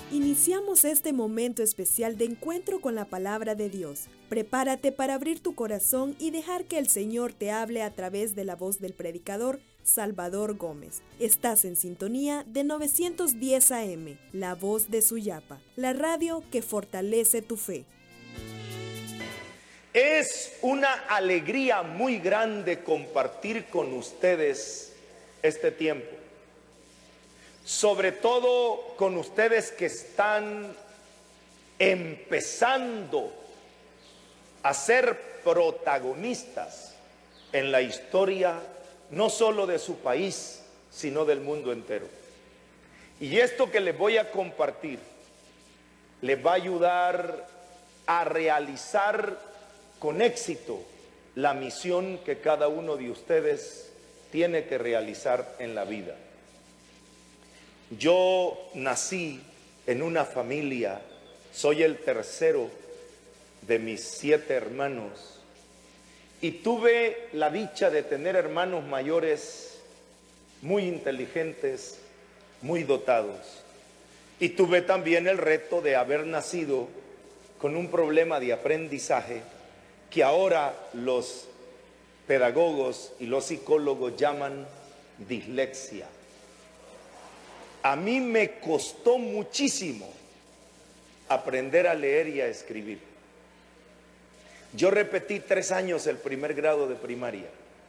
Iniciamos este momento especial de encuentro con la palabra de Dios. Prepárate para abrir tu corazón y dejar que el Señor te hable a través de la voz del predicador Salvador Gómez. Estás en sintonía de 910 AM, la voz de Suyapa, la radio que fortalece tu fe. Es una alegría muy grande compartir con ustedes este tiempo. Sobre todo con ustedes que están empezando a ser protagonistas en la historia, no solo de su país, sino del mundo entero. Y esto que les voy a compartir les va a ayudar a realizar con éxito la misión que cada uno de ustedes tiene que realizar en la vida. Yo nací en una familia, soy el tercero de mis 7 hermanos y tuve la dicha de tener hermanos mayores muy inteligentes, muy dotados. Y tuve también el reto de haber nacido con un problema de aprendizaje que ahora los pedagogos y los psicólogos llaman dislexia. A mí me costó muchísimo aprender a leer y a escribir. Yo repetí 3 años el primer grado de primaria.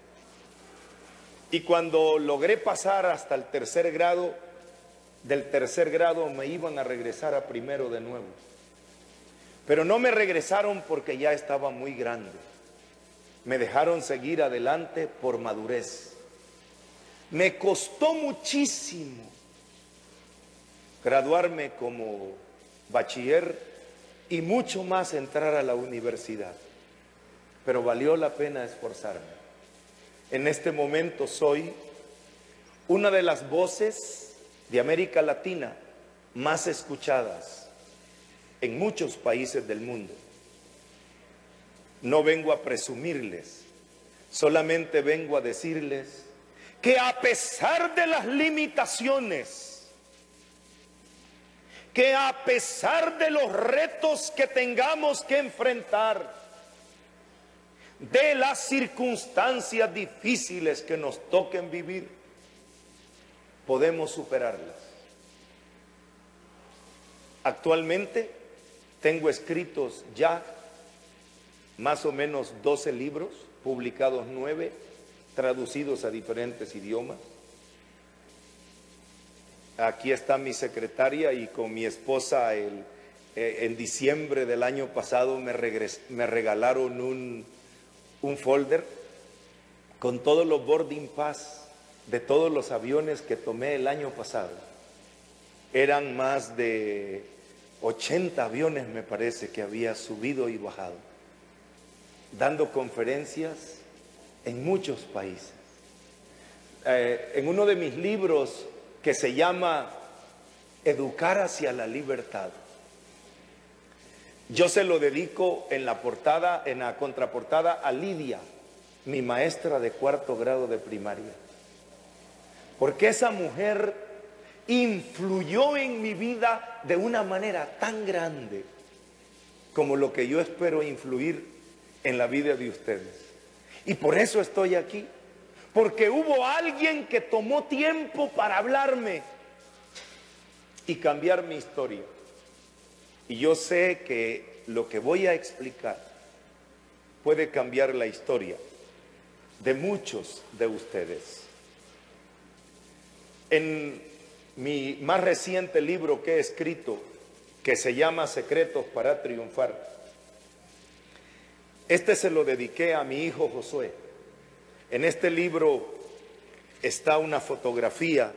Y cuando logré pasar hasta el tercer grado, del tercer grado me iban a regresar a primero de nuevo. Pero no me regresaron porque ya estaba muy grande. Me dejaron seguir adelante por madurez. Me costó muchísimo graduarme como bachiller y mucho más entrar a la universidad. Pero valió la pena esforzarme. En este momento soy una de las voces de América Latina más escuchadas en muchos países del mundo. No vengo a presumirles, solamente vengo a decirles que a pesar de las limitaciones, que a pesar de los retos que tengamos que enfrentar, de las circunstancias difíciles que nos toquen vivir, podemos superarlas. Actualmente tengo escritos ya más o menos 12 libros, publicados 9, traducidos a diferentes idiomas. Aquí está mi secretaria y con mi esposa en diciembre del año pasado me regalaron un folder con todos los boarding pass de todos los aviones que tomé el año pasado. Eran más de 80 aviones, me parece, que había subido y bajado, dando conferencias en muchos países. En uno de mis libros que se llama Educar hacia la libertad, yo se lo dedico en la portada, en la contraportada, a Lidia, mi maestra de 4º grado de primaria, porque esa mujer influyó en mi vida de una manera tan grande como lo que yo espero influir en la vida de ustedes. Y por eso estoy aquí, porque hubo alguien que tomó tiempo para hablarme y cambiar mi historia. Y yo sé que lo que voy a explicar puede cambiar la historia de muchos de ustedes. En mi más reciente libro que he escrito, que se llama Secretos para Triunfar, este se lo dediqué a mi hijo Josué. En este libro está una fotografía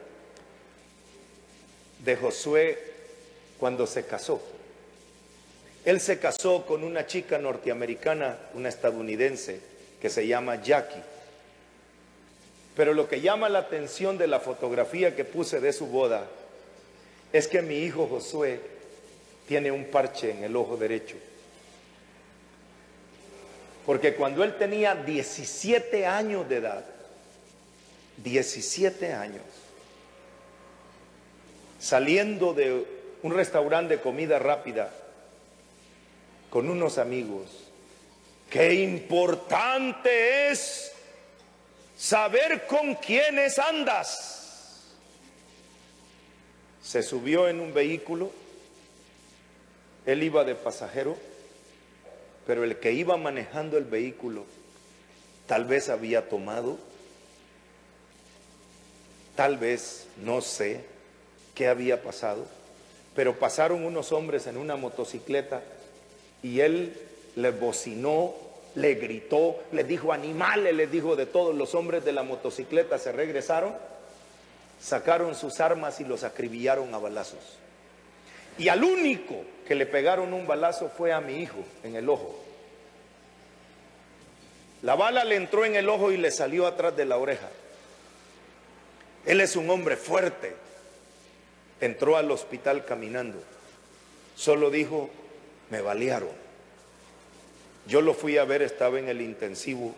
de Josué cuando se casó. Él se casó con una chica norteamericana, una estadounidense, que se llama Jackie. Pero lo que llama la atención de la fotografía que puse de su boda es que mi hijo Josué tiene un parche en el ojo derecho. Porque cuando él tenía 17 años de edad, 17 años, saliendo de un restaurante de comida rápida con unos amigos. Qué importante es saber con quiénes andas. Se subió en un vehículo, él iba de pasajero, pero el que iba manejando el vehículo tal vez había tomado, tal vez, no sé qué había pasado, pero pasaron unos hombres en una motocicleta y él les bocinó, le gritó, les dijo animales, les dijo de todos. Los hombres de la motocicleta se regresaron, sacaron sus armas y los acribillaron a balazos. Y al único que le pegaron un balazo fue a mi hijo en el ojo. La bala le entró en el ojo y le salió atrás de la oreja. Él es un hombre fuerte. Entró al hospital caminando. Solo dijo, me balearon. Yo lo fui a ver, estaba en el intensivo.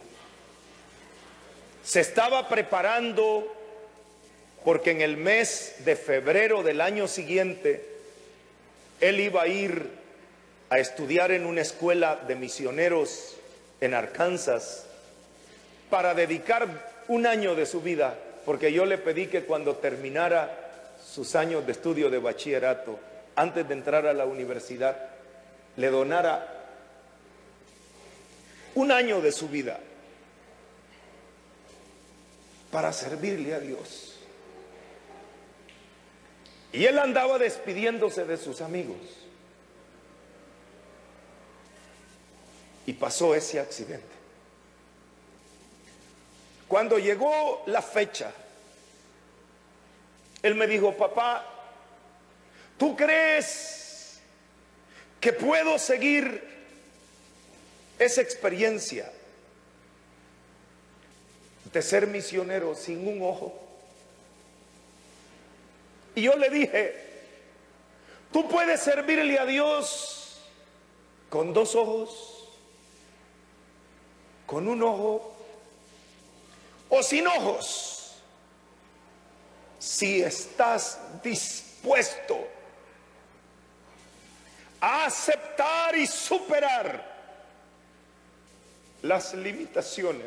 Se estaba preparando porque en el mes de febrero del año siguiente él iba a ir a estudiar en una escuela de misioneros en Arkansas para dedicar un año de su vida, porque yo le pedí que cuando terminara sus años de estudio de bachillerato, antes de entrar a la universidad, le donara un año de su vida para servirle a Dios. Y él andaba despidiéndose de sus amigos. Y pasó ese accidente. Cuando llegó la fecha, él me dijo, papá, ¿tú crees que puedo seguir esa experiencia de ser misionero sin un ojo? Y yo le dije, tú puedes servirle a Dios con dos ojos, con un ojo o sin ojos, si estás dispuesto a aceptar y superar las limitaciones.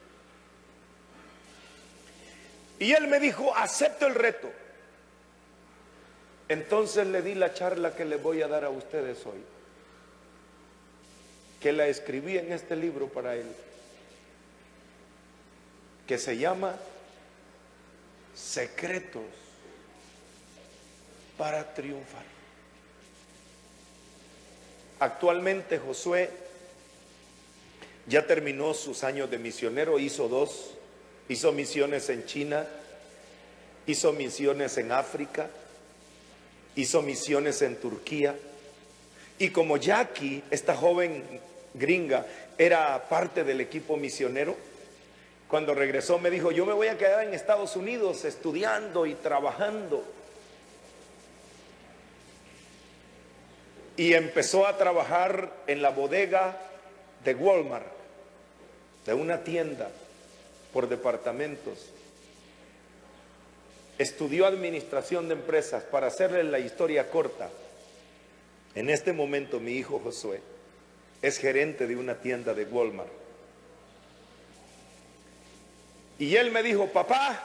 Y él me dijo, acepto el reto. Entonces le di la charla que les voy a dar a ustedes hoy, que la escribí en este libro para él, que se llama Secretos para Triunfar. Actualmente Josué ya terminó sus años de misionero, hizo dos, hizo misiones en China, hizo misiones en África, hizo misiones en Turquía. Y como Jackie, esta joven gringa, era parte del equipo misionero, cuando regresó me dijo, yo me voy a quedar en Estados Unidos estudiando y trabajando. Y empezó a trabajar en la bodega de Walmart, de una tienda por departamentos. Estudió administración de empresas. Para hacerle la historia corta, en este momento mi hijo Josué es gerente de una tienda de Walmart. Y él me dijo, papá,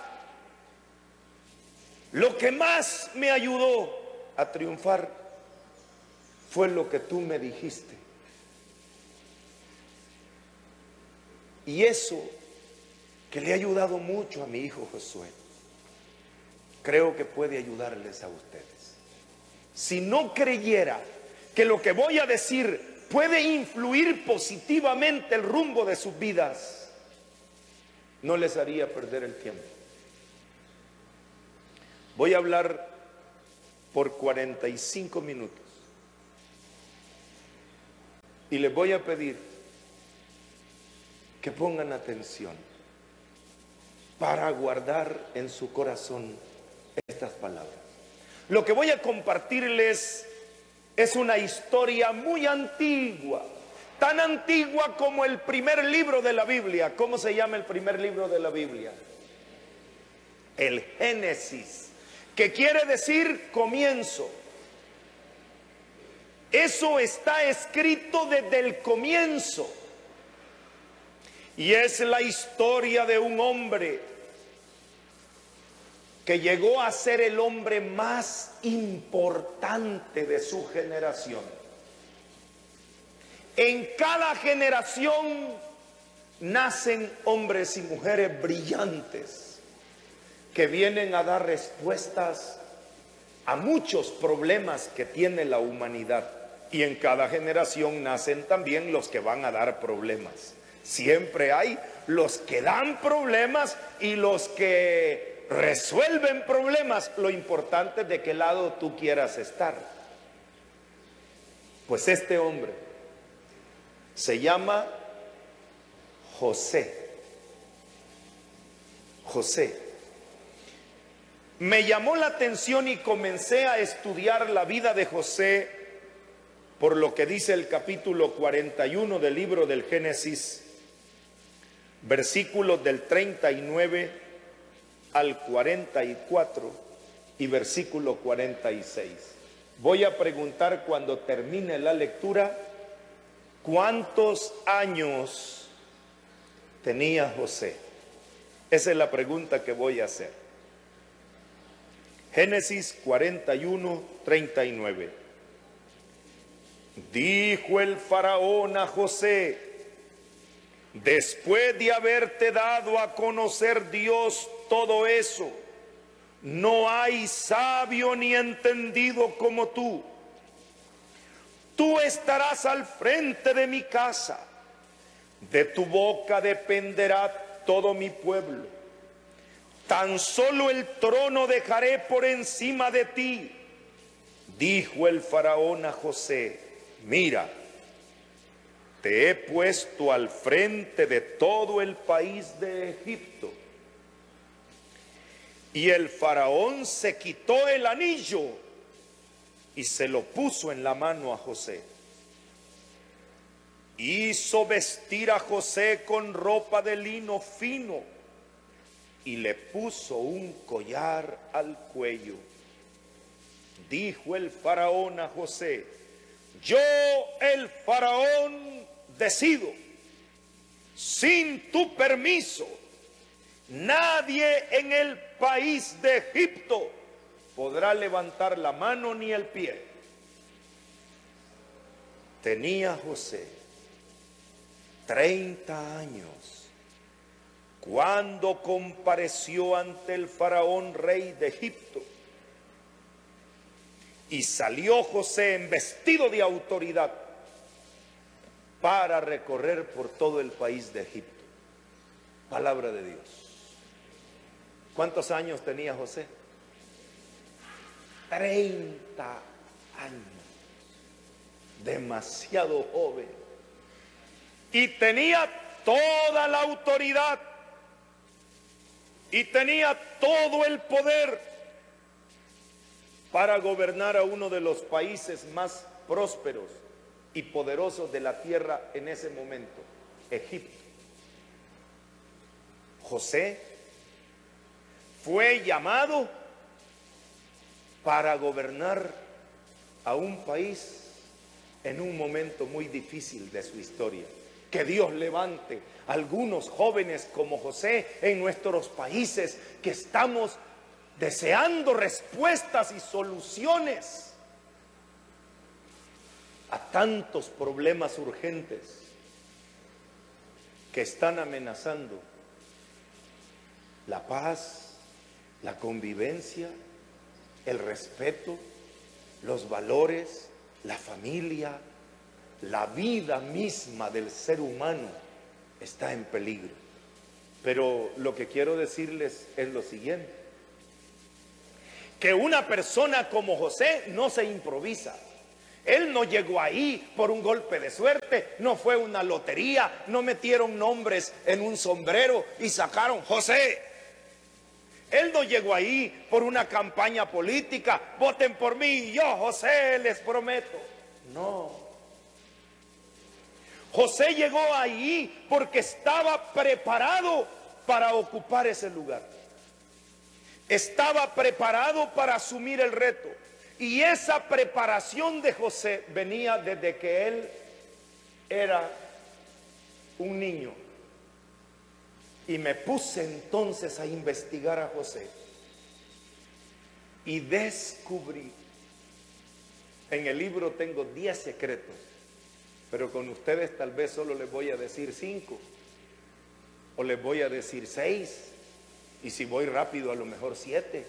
lo que más me ayudó a triunfar fue lo que tú me dijiste. Y eso que le ha ayudado mucho a mi hijo Josué, creo que puede ayudarles a ustedes. Si no creyera que lo que voy a decir puede influir positivamente el rumbo de sus vidas, no les haría perder el tiempo. Voy a hablar por 45 minutos y les voy a pedir que pongan atención para guardar en su corazón estas palabras. Lo que voy a compartirles es una historia muy antigua, tan antigua como el primer libro de la Biblia. ¿Cómo se llama el primer libro de la Biblia? El Génesis, que quiere decir comienzo. Eso está escrito desde el comienzo. Y es la historia de un hombre que llegó a ser el hombre más importante de su generación. En cada generación nacen hombres y mujeres brillantes que vienen a dar respuestas a muchos problemas que tiene la humanidad. Y en cada generación nacen también los que van a dar problemas. Siempre hay los que dan problemas y los que resuelven problemas. Lo importante es de qué lado tú quieras estar. Pues este hombre se llama José. José. Me llamó la atención y comencé a estudiar la vida de José por lo que dice el capítulo 41 del libro del Génesis, versículos del 39 al 44 y versículo 46. Voy a preguntar cuando termine la lectura, ¿cuántos años tenía José? Esa es la pregunta que voy a hacer. Génesis 41, 39. Dijo el faraón a José: después de haberte dado a conocer Dios todo eso, no hay sabio ni entendido como tú. Tú estarás al frente de mi casa, de tu boca dependerá todo mi pueblo. Tan solo el trono dejaré por encima de ti. Dijo el faraón a José: mira, te he puesto al frente de todo el país de Egipto. Y el faraón se quitó el anillo y se lo puso en la mano a José. Hizo vestir a José con ropa de lino fino y le puso un collar al cuello. Dijo el faraón a José: yo, el faraón, decido, sin tu permiso, nadie en el país de Egipto podrá levantar la mano ni el pie. Tenía José 30 años cuando compareció ante el faraón rey de Egipto. Y salió José en vestido de autoridad para recorrer por todo el país de Egipto. Palabra de Dios. ¿Cuántos años tenía José? 30 años. Demasiado joven. Y tenía toda la autoridad. Y tenía todo el poder para gobernar a uno de los países más prósperos y poderosos de la tierra en ese momento, Egipto. José fue llamado para gobernar a un país en un momento muy difícil de su historia. Que Dios levante algunos jóvenes como José en nuestros países que estamos deseando respuestas y soluciones a tantos problemas urgentes que están amenazando la paz, la convivencia, el respeto, los valores, la familia, la vida misma del ser humano está en peligro. Pero lo que quiero decirles es lo siguiente: que una persona como José no se improvisa. Él no llegó ahí por un golpe de suerte, no fue una lotería, no metieron nombres en un sombrero y sacaron José. Él no llegó ahí por una campaña política, voten por mí, yo José les prometo. No. José llegó ahí porque estaba preparado para ocupar ese lugar. Estaba preparado para asumir el reto. Y esa preparación de José venía desde que él era un niño. Y me puse entonces a investigar a José. Y descubrí, en el libro tengo 10 secretos, pero con ustedes tal vez solo les voy a decir 5, o les voy a decir 6, y si voy rápido a lo mejor 7.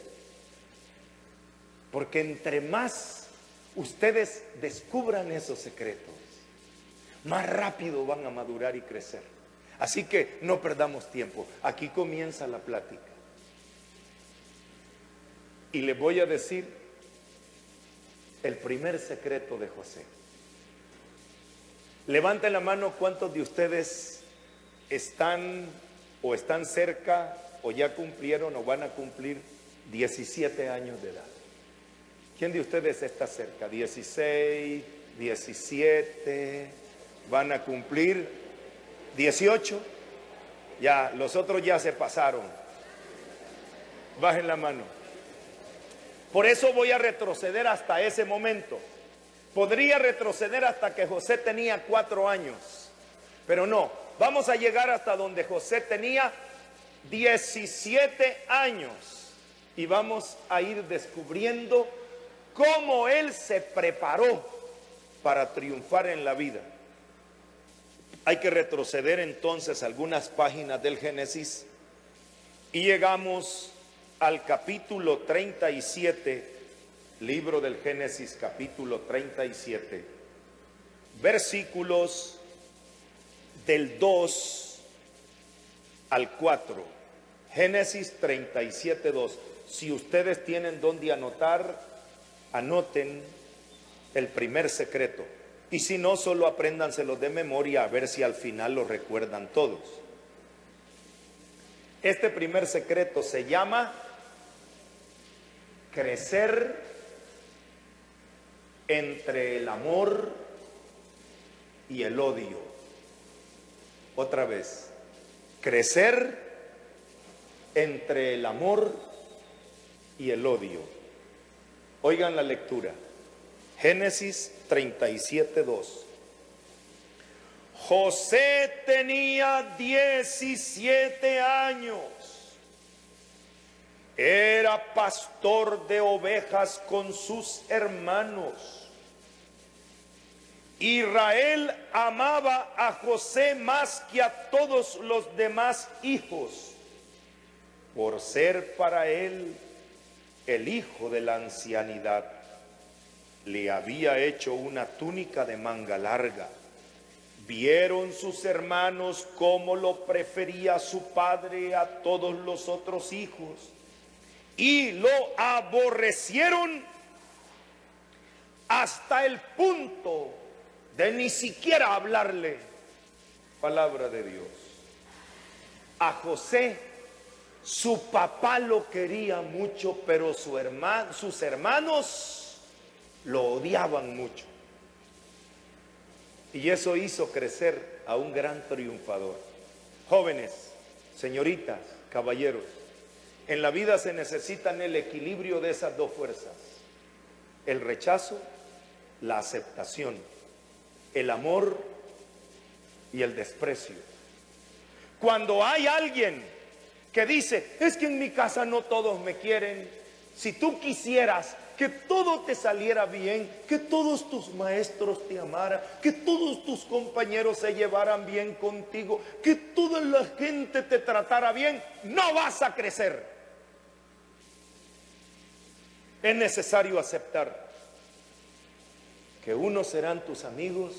Porque entre más ustedes descubran esos secretos, más rápido van a madurar y crecer. Así que no perdamos tiempo. Aquí comienza la plática. Y les voy a decir el primer secreto de José. Levanten la mano cuántos de ustedes están cerca o ya cumplieron o van a cumplir 17 años de edad. ¿Quién de ustedes está cerca? 16, 17, van a cumplir 18. Ya, los otros ya se pasaron. Bajen la mano. Por eso voy a retroceder hasta ese momento. Podría retroceder hasta que José tenía 4 años, pero no, vamos a llegar hasta donde José tenía 17 años y vamos a ir descubriendo cómo él se preparó para triunfar en la vida. Hay que retroceder entonces algunas páginas del Génesis y llegamos al capítulo 37, libro del Génesis, capítulo 37, versículos del 2 al 4. Génesis 37, 2. Si ustedes tienen donde anotar, anoten el primer secreto. Y si no, solo apréndanselos de memoria a ver si al final lo recuerdan todos. Este primer secreto se llama crecer entre el amor y el odio. Otra vez, crecer entre el amor y el odio. Oigan la lectura. Génesis 37, 2. José tenía 17 años. Era pastor de ovejas con sus hermanos. Israel amaba a José más que a todos los demás hijos, por ser para él el hijo de la ancianidad. Le había hecho una túnica de manga larga. Vieron sus hermanos cómo lo prefería su padre a todos los otros hijos, y lo aborrecieron hasta el punto de ni siquiera hablarle palabra de Dios. A José, su papá lo quería mucho, pero sus hermanos lo odiaban mucho. Y eso hizo crecer a un gran triunfador. Jóvenes, señoritas, caballeros, en la vida se necesitan el equilibrio de esas dos fuerzas: el rechazo, la aceptación, el amor y el desprecio. Cuando hay alguien que dice, es que en mi casa no todos me quieren, si tú quisieras que todo te saliera bien, que todos tus maestros te amaran, que todos tus compañeros se llevaran bien contigo, que toda la gente te tratara bien, no vas a crecer. Es necesario aceptar que unos serán tus amigos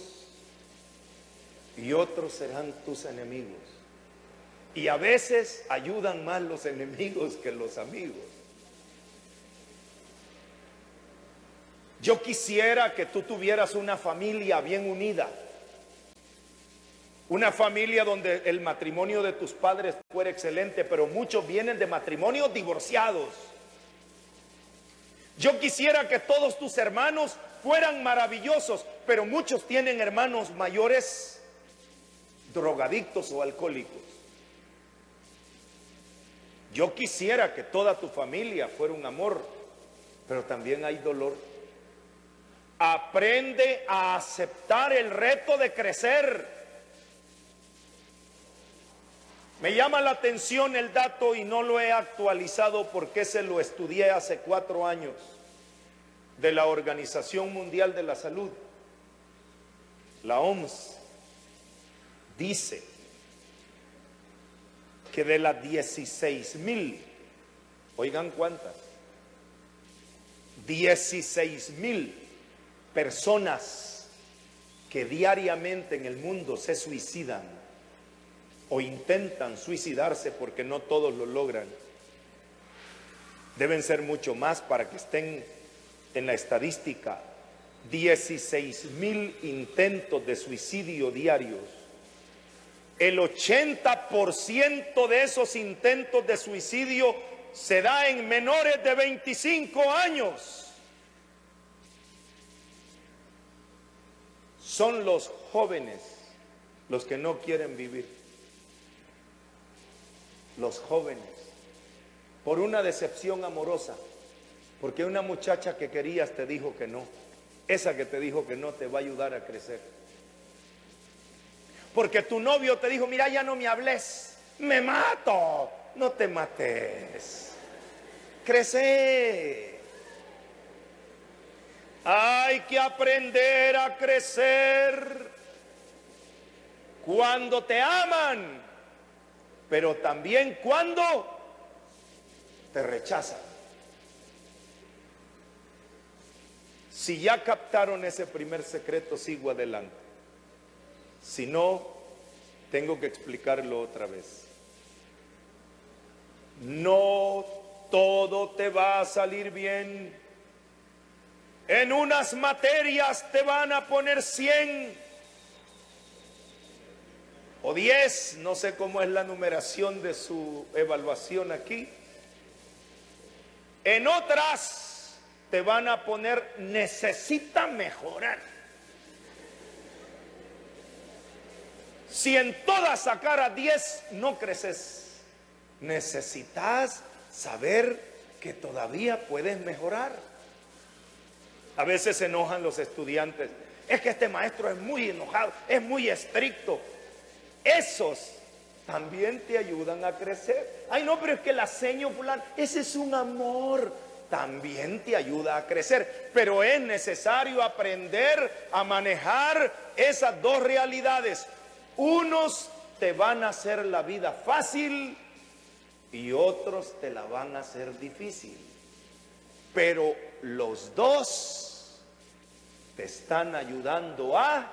y otros serán tus enemigos. Y a veces ayudan más los enemigos que los amigos. Yo quisiera que tú tuvieras una familia bien unida, una familia donde el matrimonio de tus padres fuera excelente, pero muchos vienen de matrimonios divorciados. Yo quisiera que todos tus hermanos fueran maravillosos, pero muchos tienen hermanos mayores drogadictos o alcohólicos. Yo quisiera que toda tu familia fuera un amor, pero también hay dolor Aprende a aceptar el reto de crecer. Me llama la atención el dato y no lo he actualizado porque se lo estudié hace 4 años, de la Organización Mundial de la Salud. La OMS dice que de las 16,000, oigan cuántas, 16,000 personas que diariamente en el mundo se suicidan o intentan suicidarse, porque no todos lo logran. Deben ser mucho más para que estén en la estadística. 16,000 intentos de suicidio diarios. El 80% de esos intentos de suicidio se da en menores de 25 años. Son los jóvenes los que no quieren vivir. Los jóvenes, por una decepción amorosa, porque una muchacha que querías te dijo que no. Esa que te dijo que no te va a ayudar a crecer. Porque tu novio te dijo, mira, ya no me hables, me mato. No te mates, crece. Hay que aprender a crecer cuando te aman, pero también cuando te rechazan. Si ya captaron ese primer secreto, sigo adelante. Si no, tengo que explicarlo otra vez. No todo te va a salir bien. En unas materias te van a poner 100 o 10, no sé cómo es la numeración de su evaluación aquí. En otras te van a poner necesita mejorar. Si en todas sacaras 10, no creces. Necesitas saber que todavía puedes mejorar. A veces se enojan los estudiantes. Es que este maestro es muy enojado, es muy estricto. Esos también te ayudan a crecer. Ay, no, pero es que la seño fulano, ese es un amor. También te ayuda a crecer. Pero es necesario aprender a manejar esas dos realidades. Unos te van a hacer la vida fácil y otros te la van a hacer difícil. Pero los dos te están ayudando a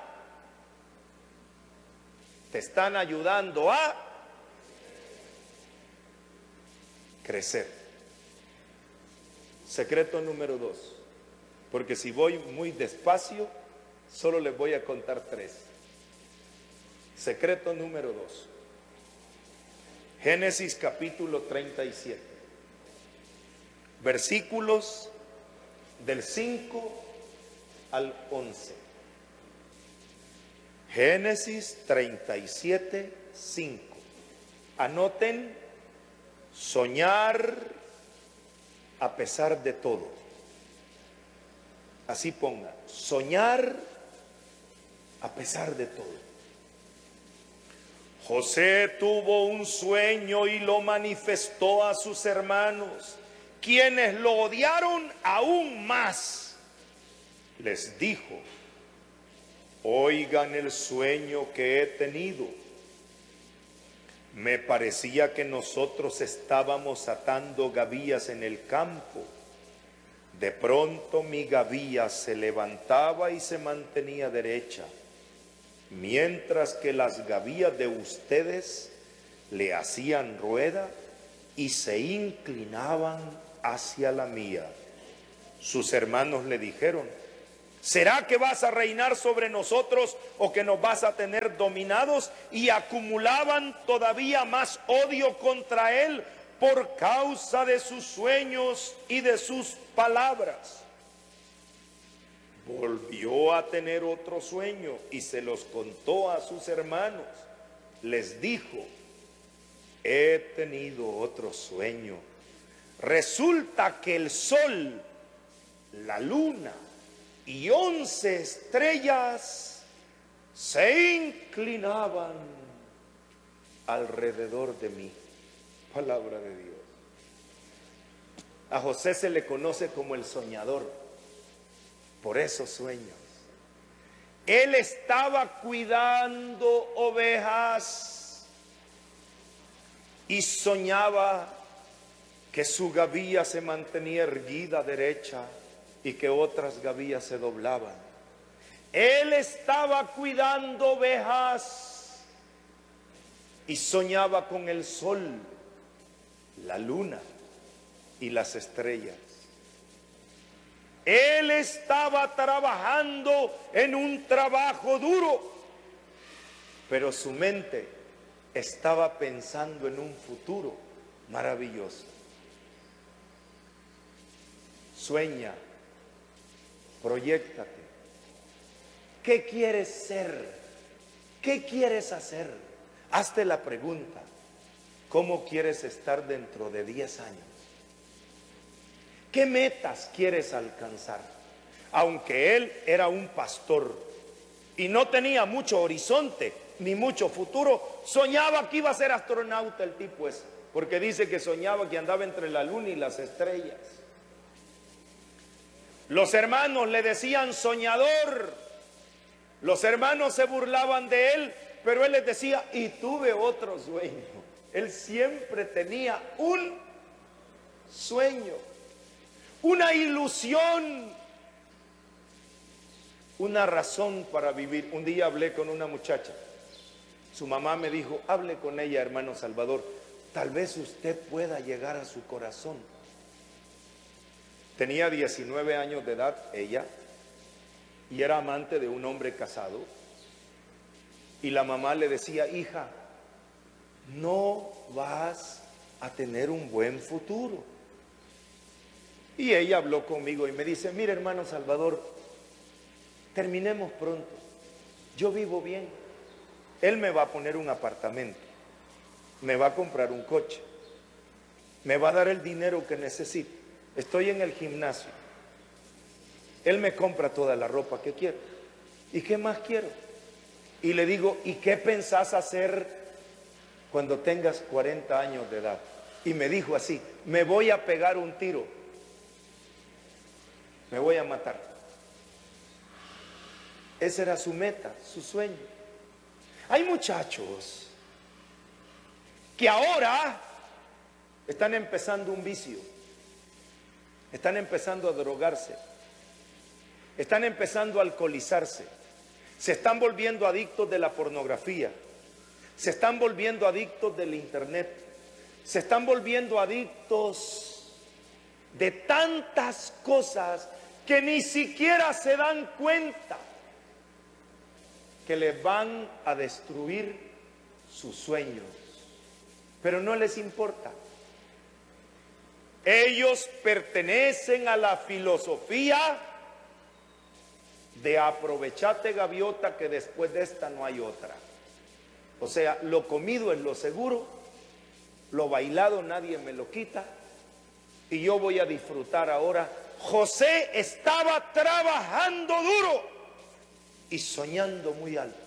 crecer. Secreto número 2, porque si voy muy despacio, solo les voy a contar 3. Secreto número 2. Génesis capítulo 37, versículos del 5 al 11. Génesis 37, 5. Anoten: soñar a pesar de todo. Así ponga: soñar a pesar de todo. José tuvo un sueño y lo manifestó a sus hermanos, quienes lo odiaron aún más. Les dijo: oigan el sueño que he tenido. Me parecía que nosotros estábamos atando gavillas en el campo. De pronto mi gavilla se levantaba y se mantenía derecha, mientras que las gavillas de ustedes le hacían rueda y se inclinaban hacia la mía. Sus hermanos le dijeron: ¿será que vas a reinar sobre nosotros o que nos vas a tener dominados? Y acumulaban todavía más odio contra él por causa de sus sueños y de sus palabras. Volvió a tener otro sueño y se los contó a sus hermanos. Les dijo: he tenido otro sueño. Resulta que el sol, la luna y 11 estrellas se inclinaban alrededor de mí. Palabra de Dios. A José se le conoce como el soñador por esos sueños. Él estaba cuidando ovejas y soñaba que su gavilla se mantenía erguida derecha y que otras gavillas se doblaban. Él estaba cuidando ovejas y soñaba con el sol, la luna y las estrellas. Él estaba trabajando en un trabajo duro, pero su mente estaba pensando en un futuro maravilloso. Sueña, proyéctate. ¿Qué quieres ser? ¿Qué quieres hacer? Hazte la pregunta: ¿cómo quieres estar dentro de 10 años? ¿Qué metas quieres alcanzar? Aunque él era un pastor y no tenía mucho horizonte ni mucho futuro, soñaba que iba a ser astronauta el tipo ese, porque dice que soñaba que andaba entre la luna y las estrellas. Los hermanos le decían soñador, los hermanos se burlaban de él, pero él les decía: y tuve otro sueño. Él siempre tenía un sueño, una ilusión, una razón para vivir. Un día hablé con una muchacha, su mamá me dijo: hable con ella, hermano Salvador, tal vez usted pueda llegar a su corazón. Tenía 19 años de edad ella y era amante de un hombre casado, y la mamá le decía: hija, no vas a tener un buen futuro. Y ella habló conmigo y me dice: mire, hermano Salvador, terminemos pronto, yo vivo bien, él me va a poner un apartamento, me va a comprar un coche, me va a dar el dinero que necesito, estoy en el gimnasio, él me compra toda la ropa que quiero, ¿y qué más quiero? Y le digo: ¿y qué pensás hacer cuando tengas 40 años de edad? Y me dijo así: me voy a pegar un tiro, me voy a matar. Esa era su meta, su sueño. Hay muchachos que ahora están empezando un vicio, están empezando a drogarse, están empezando a alcoholizarse, se están volviendo adictos de la pornografía, se están volviendo adictos del internet, se están volviendo adictos de tantas cosas que ni siquiera se dan cuenta que les van a destruir sus sueños, pero no les importa. Ellos pertenecen a la filosofía de aprovechate, gaviota, que después de esta no hay otra. O sea, lo comido es lo seguro, lo bailado nadie me lo quita y yo voy a disfrutar ahora. José estaba trabajando duro y soñando muy alto.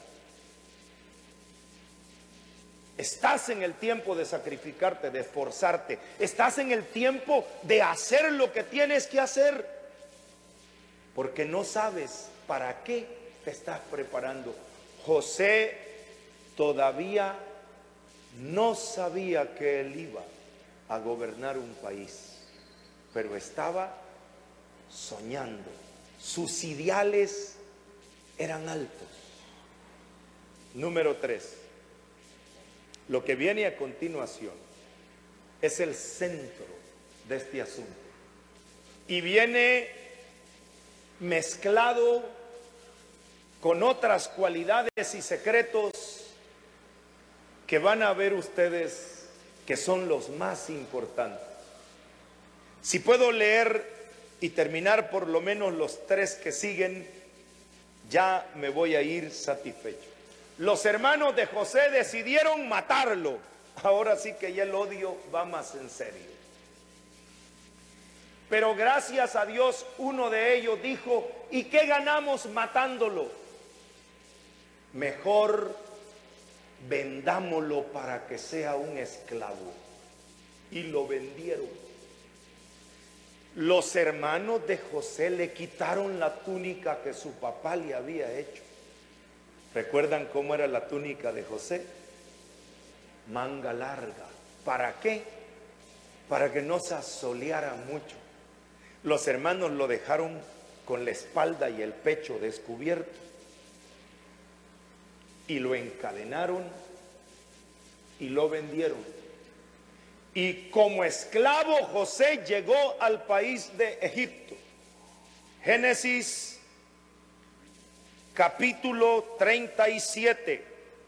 Estás en el tiempo de sacrificarte, de esforzarte. Estás en el tiempo de hacer lo que tienes que hacer, porque no sabes para qué te estás preparando. José todavía no sabía que él iba a gobernar un país, pero estaba soñando. Sus ideales eran altos. Número 3. Lo que viene a continuación es el centro de este asunto y viene mezclado con otras cualidades y secretos que van a ver ustedes que son los más importantes. Si puedo leer y terminar por lo menos los 3 que siguen, ya me voy a ir satisfecho. Los hermanos de José decidieron matarlo. Ahora sí que ya el odio va más en serio. Pero gracias a Dios, uno de ellos dijo: ¿y qué ganamos matándolo? Mejor vendámoslo para que sea un esclavo. Y lo vendieron. Los hermanos de José le quitaron la túnica que su papá le había hecho. ¿Recuerdan cómo era la túnica de José? Manga larga. ¿Para qué? Para que no se asoleara mucho. Los hermanos lo dejaron con la espalda y el pecho descubierto y lo encadenaron y lo vendieron. Y como esclavo José llegó al país de Egipto. Génesis capítulo 37,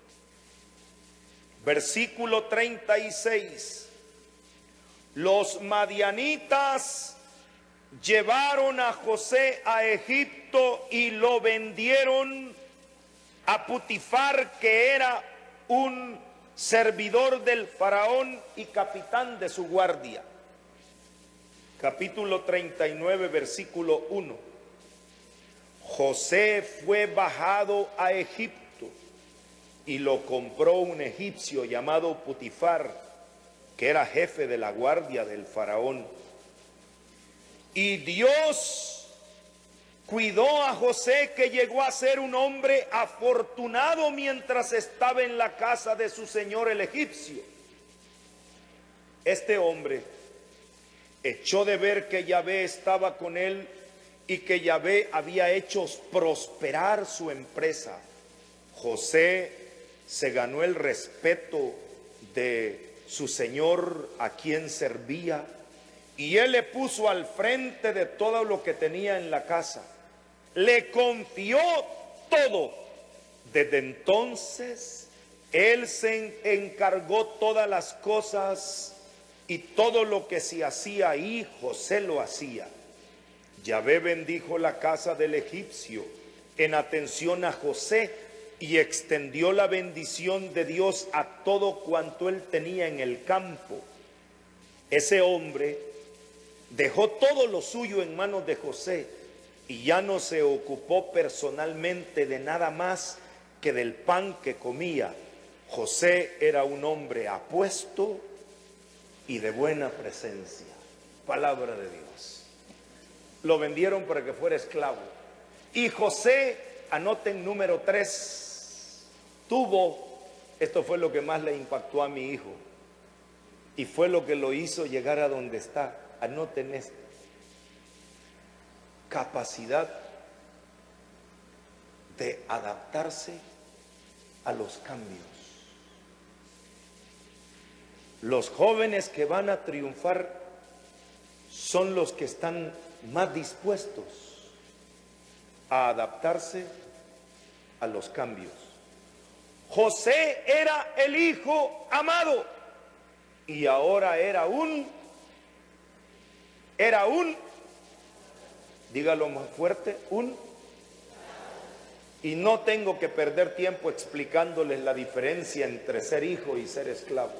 versículo 36. Los madianitas llevaron a José a Egipto y lo vendieron a Putifar, que era un servidor del faraón y capitán de su guardia. Capítulo 39, versículo 1. José fue bajado a Egipto y lo compró un egipcio llamado Putifar, que era jefe de la guardia del faraón. Y Dios cuidó a José, que llegó a ser un hombre afortunado mientras estaba en la casa de su señor el egipcio. Este hombre echó de ver que Yahvé estaba con él y que Yahvé había hecho prosperar su empresa. José se ganó el respeto de su señor, a quien servía, y él le puso al frente de todo lo que tenía en la casa. Le confió todo. Desde entonces él se encargó todas las cosas, y todo lo que se hacía ahí José lo hacía. Yahvé bendijo la casa del egipcio en atención a José, y extendió la bendición de Dios a todo cuanto él tenía en el campo. Ese hombre dejó todo lo suyo en manos de José y ya no se ocupó personalmente de nada más que del pan que comía. José era un hombre apuesto y de buena presencia. Palabra de Dios. Lo vendieron para que fuera esclavo. Y José, anoten número 3, esto fue lo que más le impactó a mi hijo y fue lo que lo hizo llegar a donde está. Anoten esto: capacidad de adaptarse a los cambios. Los jóvenes que van a triunfar son los que están más dispuestos a adaptarse a los cambios. José era el hijo amado y ahora era un, dígalo más fuerte, y no tengo que perder tiempo explicándoles la diferencia entre ser hijo y ser esclavo.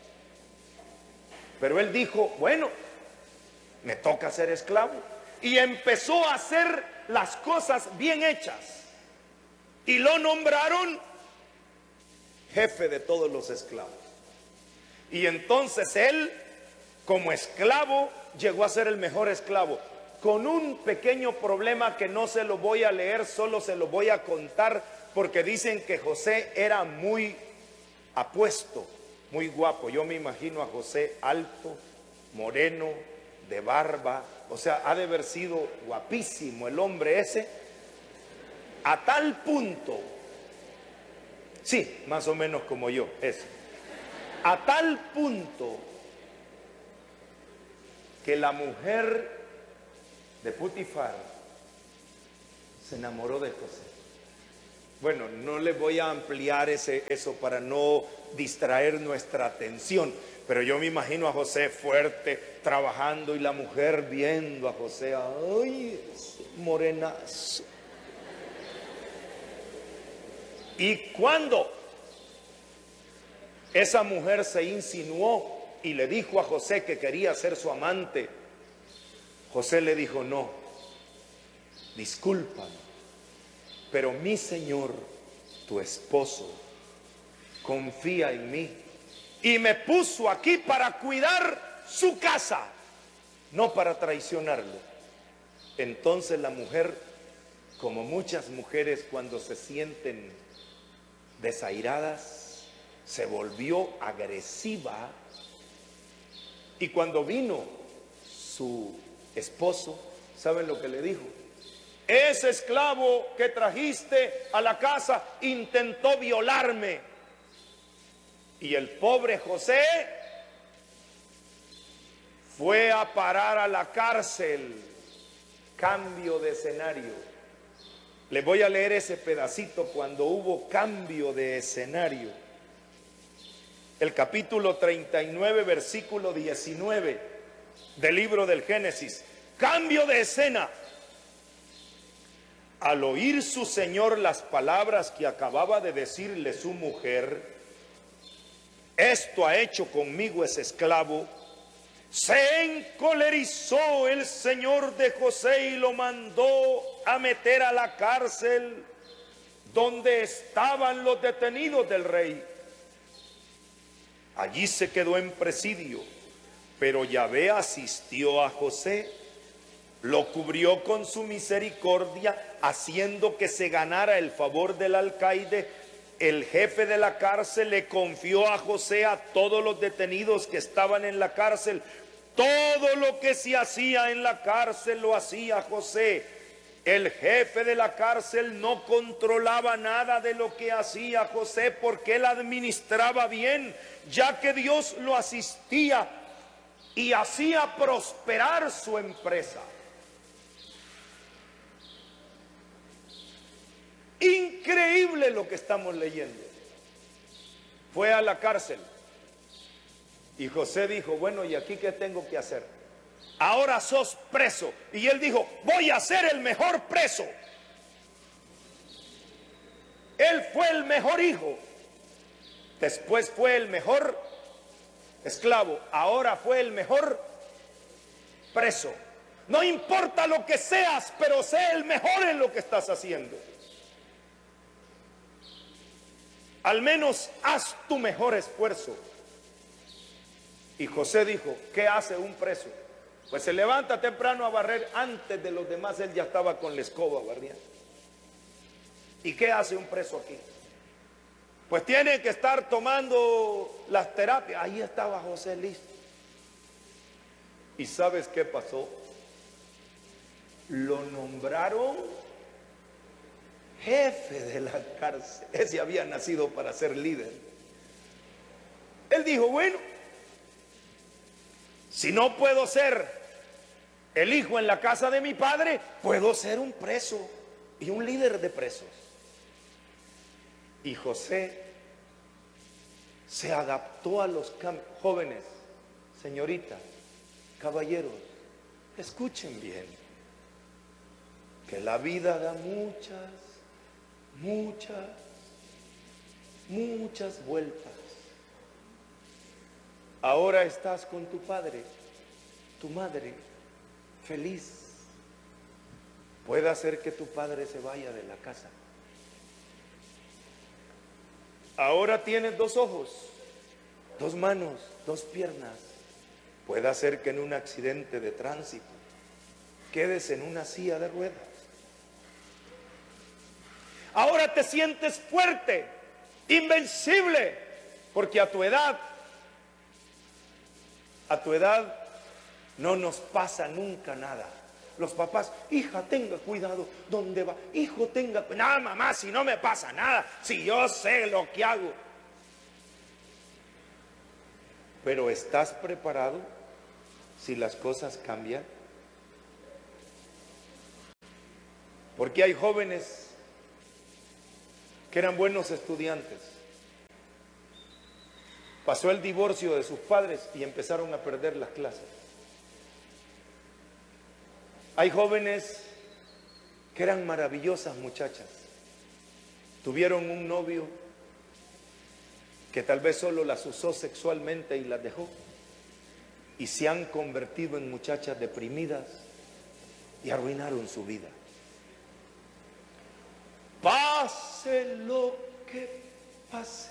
Pero él dijo: bueno, me toca ser esclavo. Y empezó a hacer las cosas bien hechas. Y lo nombraron jefe de todos los esclavos. Y entonces él, como esclavo, llegó a ser el mejor esclavo. Con un pequeño problema que no se lo voy a leer, solo se lo voy a contar, porque dicen que José era muy apuesto, muy guapo. Yo me imagino a José alto, moreno, de barba, o sea, ha de haber sido guapísimo el hombre ese, a tal punto, sí, más o menos como yo, eso, a tal punto que la mujer de Putifar se enamoró de José. Bueno, no les voy a ampliar eso para no distraer nuestra atención, pero yo me imagino a José fuerte, trabajando, y la mujer viendo a José, ¡ay, morenazo! Y cuando esa mujer se insinuó y le dijo a José que quería ser su amante, José le dijo, no, discúlpame, pero mi señor, tu esposo, confía en mí y me puso aquí para cuidar su casa, no para traicionarlo. Entonces la mujer, como muchas mujeres cuando se sienten desairadas, se volvió agresiva, y cuando vino su esposo, ¿saben lo que le dijo? Ese esclavo que trajiste a la casa intentó violarme. Y el pobre José fue a parar a la cárcel. Cambio de escenario. Les voy a leer ese pedacito cuando hubo cambio de escenario. El capítulo 39, versículo 19 del libro del Génesis. Cambio de escena. Al oír su señor las palabras que acababa de decirle su mujer, esto ha hecho conmigo ese esclavo, se encolerizó el señor de José y lo mandó a meter a la cárcel donde estaban los detenidos del rey. Allí se quedó en presidio, pero Yahvé asistió a José, lo cubrió con su misericordia, haciendo que se ganara el favor del alcaide. El jefe de la cárcel le confió a José a todos los detenidos que estaban en la cárcel. Todo lo que se hacía en la cárcel lo hacía José. El jefe de la cárcel no controlaba nada de lo que hacía José, porque él administraba bien, ya que Dios lo asistía y hacía prosperar su empresa. Increíble lo que estamos leyendo. Fue a la cárcel y José dijo, bueno, ¿y aquí qué tengo que hacer? Ahora sos preso. Y él dijo, voy a ser el mejor preso. Él fue el mejor hijo, después fue el mejor esclavo, ahora fue el mejor preso. No importa lo que seas, pero sé el mejor en lo que estás haciendo. Al menos haz tu mejor esfuerzo. Y José dijo, ¿qué hace un preso? Pues se levanta temprano a barrer. Antes de los demás él ya estaba con la escoba barriendo. ¿Y qué hace un preso aquí? Pues tiene que estar tomando las terapias. Ahí estaba José listo. ¿Y sabes qué pasó? Lo nombraron jefe de la cárcel. Ese había nacido para ser líder. Él dijo, bueno, si no puedo ser el hijo en la casa de mi padre, puedo ser un preso y un líder de presos. Y José se adaptó a los cambios. Jóvenes, señoritas, caballeros, escuchen bien, que la vida da muchas vueltas. Ahora estás con tu padre, tu madre, feliz. Puede ser que tu padre se vaya de la casa. Ahora tienes 2 ojos, 2 manos, 2 piernas. Puede ser que en un accidente de tránsito quedes en una silla de ruedas. Ahora te sientes fuerte, invencible, porque a tu edad no nos pasa nunca nada. Los papás, hija, tenga cuidado, ¿dónde va? Hijo, tenga cuidado. No, mamá, si no me pasa nada, si yo sé lo que hago. Pero ¿estás preparado si las cosas cambian? Porque hay jóvenes que eran buenos estudiantes. Pasó el divorcio de sus padres y empezaron a perder las clases. Hay jóvenes que eran maravillosas muchachas. Tuvieron un novio que tal vez solo las usó sexualmente y las dejó. Y se han convertido en muchachas deprimidas, y arruinaron su vida. Pase lo que pase.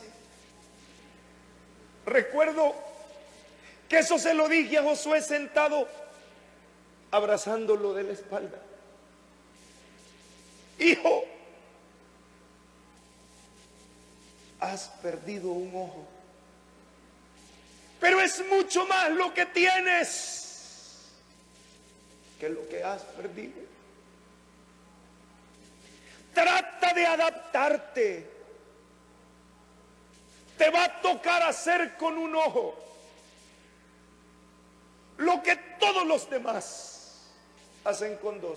Recuerdo que eso se lo dije a Josué sentado, abrazándolo de la espalda. Hijo, has perdido un ojo, pero es mucho más lo que tienes que lo que has perdido. Trata de adaptarte. Te va a tocar hacer con un ojo lo que todos los demás hacen con dos.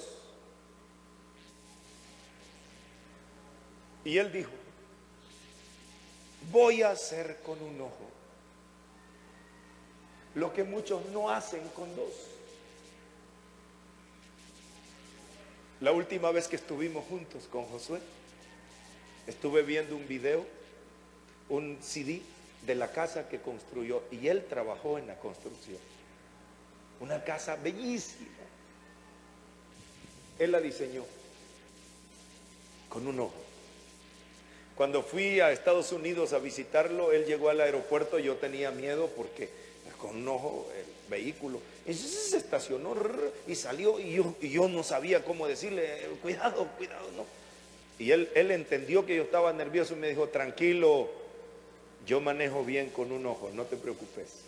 Y él dijo, voy a hacer con un ojo lo que muchos no hacen con dos. La última vez que estuvimos juntos con Josué, estuve viendo un video, un CD de la casa que construyó, y él trabajó en la construcción. Una casa bellísima. Él la diseñó con un ojo. Cuando fui a Estados Unidos a visitarlo, él llegó al aeropuerto, yo tenía miedo porque con un ojo el vehículo, y se estacionó y salió, y yo no sabía cómo decirle, cuidado, cuidado, no. Y él entendió que yo estaba nervioso y me dijo, tranquilo, yo manejo bien con un ojo, no te preocupes.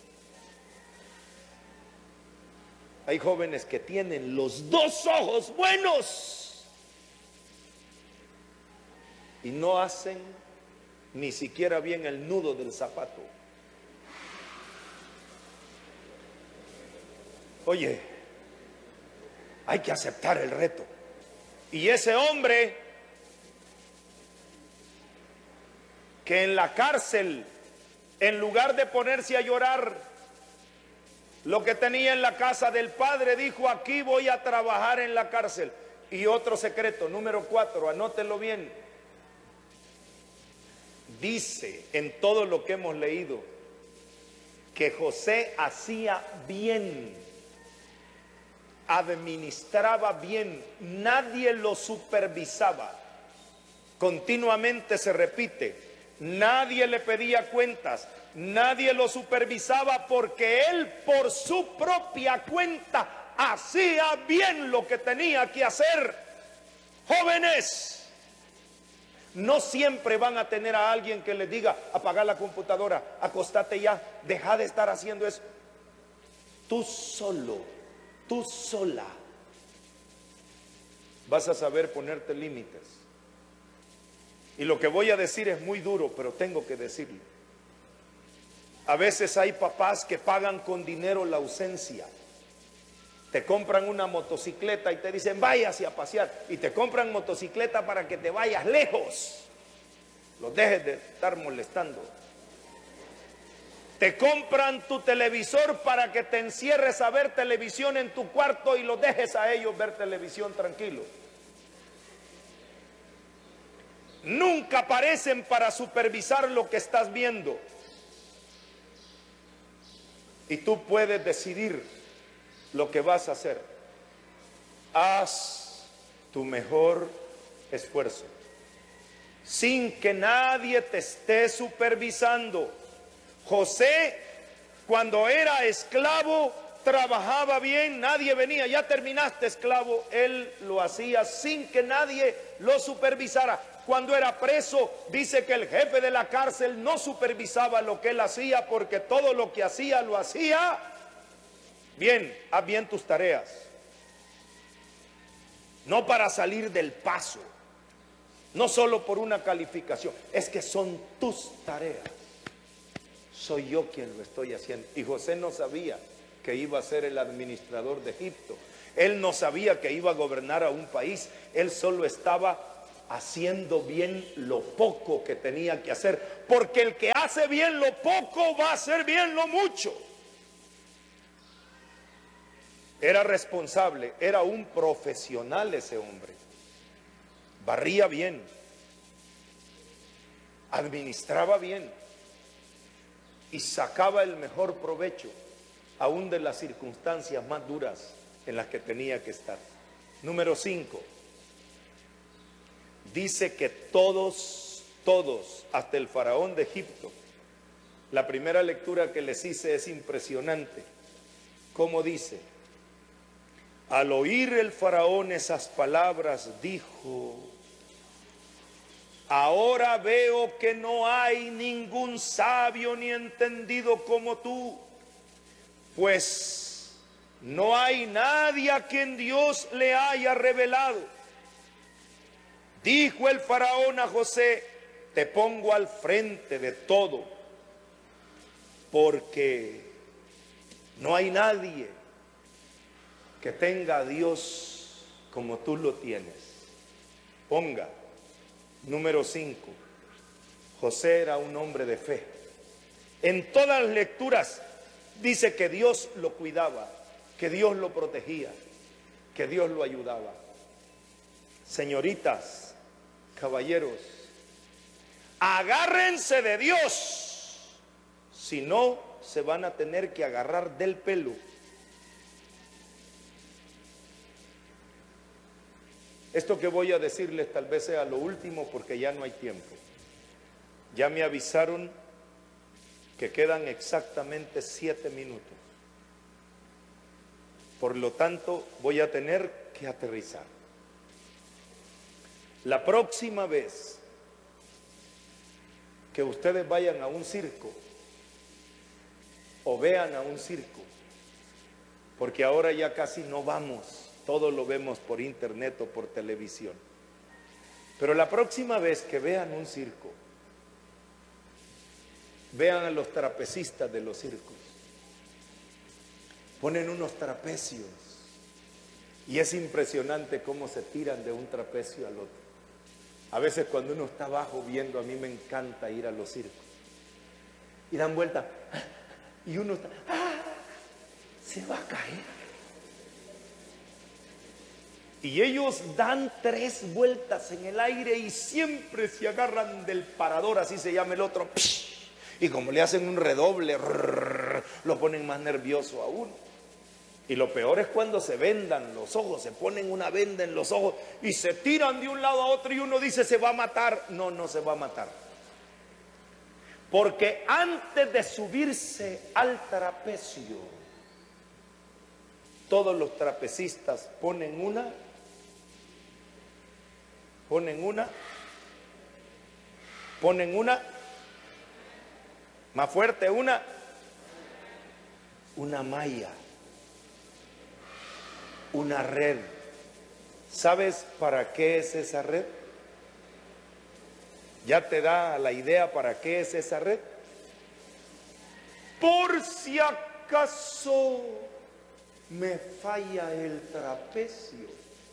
Hay jóvenes que tienen los dos ojos buenos y no hacen ni siquiera bien el nudo del zapato. Oye, hay que aceptar el reto. Y ese hombre que en la cárcel, en lugar de ponerse a llorar lo que tenía en la casa del padre, dijo, aquí voy a trabajar en la cárcel. Y otro secreto, número 4, anótelo bien. Dice en todo lo que hemos leído que José hacía bien, administraba bien, nadie lo supervisaba. Continuamente se repite, nadie le pedía cuentas, nadie lo supervisaba, porque él por su propia cuenta hacía bien lo que tenía que hacer. Jóvenes, no siempre van a tener a alguien que les diga, apaga la computadora, acostate ya, deja de estar haciendo eso. Tú solo, tú sola vas a saber ponerte límites. Y lo que voy a decir es muy duro, pero tengo que decirlo. A veces hay papás que pagan con dinero la ausencia. Te compran una motocicleta y te dicen, váyase a pasear. Y te compran motocicleta para que te vayas lejos. Los dejes de estar molestando. Te compran tu televisor para que te encierres a ver televisión en tu cuarto y los dejes a ellos ver televisión tranquilo. Nunca aparecen para supervisar lo que estás viendo. Y tú puedes decidir lo que vas a hacer. Haz tu mejor esfuerzo, sin que nadie te esté supervisando. José, cuando era esclavo, trabajaba bien, nadie venía, ya terminaste esclavo, él lo hacía sin que nadie lo supervisara. Cuando era preso, dice que el jefe de la cárcel no supervisaba lo que él hacía, porque todo lo que hacía, lo hacía bien. Haz bien tus tareas, no para salir del paso, no solo por una calificación, es que son tus tareas. Soy yo quien lo estoy haciendo. Y José no sabía que iba a ser el administrador de Egipto. Él no sabía que iba a gobernar a un país. Él solo estaba haciendo bien lo poco que tenía que hacer. Porque el que hace bien lo poco va a hacer bien lo mucho. Era responsable, era un profesional ese hombre. Barría bien, administraba bien y sacaba el mejor provecho aún de las circunstancias más duras en las que tenía que estar. Número 5. Dice que todos, hasta el faraón de Egipto. La primera lectura que les hice es impresionante. ¿Cómo dice? Al oír el faraón esas palabras, dijo: ahora veo que no hay ningún sabio ni entendido como tú, pues no hay nadie a quien Dios le haya revelado. Dijo el faraón a José: te pongo al frente de todo, porque no hay nadie que tenga a Dios como tú lo tienes. Ponga. Número 5. José era un hombre de fe. En todas las lecturas dice que Dios lo cuidaba, que Dios lo protegía, que Dios lo ayudaba. Señoritas, caballeros, agárrense de Dios, si no se van a tener que agarrar del pelo. Esto que voy a decirles tal vez sea lo último, porque ya no hay tiempo. Ya me avisaron que quedan exactamente 7 minutos. Por lo tanto, voy a tener que aterrizar. La próxima vez que ustedes vayan a un circo o vean a un circo, porque ahora ya casi no vamos, todo lo vemos por internet o por televisión. Pero la próxima vez que vean un circo, vean a los trapecistas de los circos. Ponen unos trapecios y es impresionante cómo se tiran de un trapecio al otro. A veces cuando uno está abajo viendo, a mí me encanta ir a los circos. Y dan vuelta y uno está, se va a caer. Y ellos dan 3 vueltas en el aire y siempre se agarran del parador, así se llama el otro. Y como le hacen un redoble, lo ponen más nervioso a uno. Y lo peor es cuando se vendan los ojos, se ponen una venda en los ojos y se tiran de un lado a otro y uno dice: se va a matar. No, no se va a matar. Porque antes de subirse al trapecio, todos los trapecistas ponen una, más fuerte, una malla, una red. ¿Sabes para qué es esa red? ¿Ya te da la idea para qué es esa red? Por si acaso me falla el trapecio,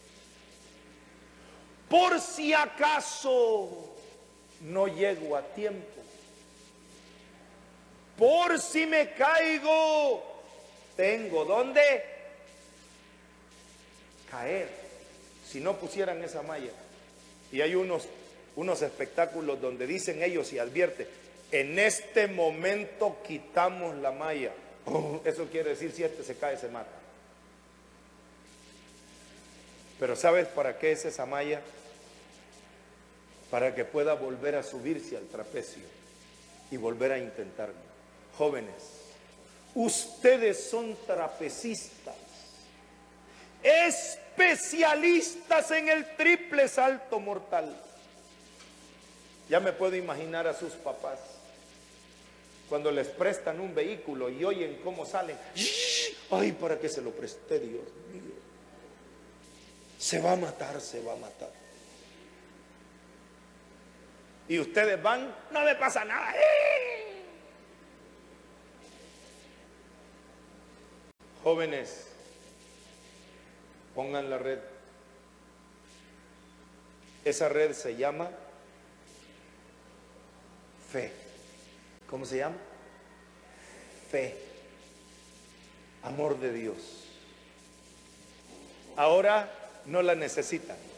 por si acaso no llego a tiempo, por si me caigo, tengo dónde caer. Si no pusieran esa malla. Y hay unos espectáculos donde dicen ellos y advierten: en este momento quitamos la malla. Eso quiere decir, si este se cae, se mata. Pero ¿sabes para qué es esa malla? Para que pueda volver a subirse al trapecio y volver a intentarlo. Jóvenes, ustedes son trapecistas, especialistas en el triple salto mortal. Ya me puedo imaginar a sus papás cuando les prestan un vehículo y oyen cómo salen. Ay, ¿para qué se lo presté, Dios mío? Se va a matar, se va a matar. Y ustedes van: no me pasa nada. Jóvenes, pongan la red. Esa red se llama fe. ¿Cómo se llama? Fe. Amor de Dios. Ahora no la necesitan.